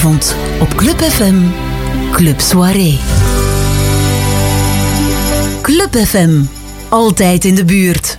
Vanavond op Club FM, Club Soirée. Club FM, altijd in de buurt.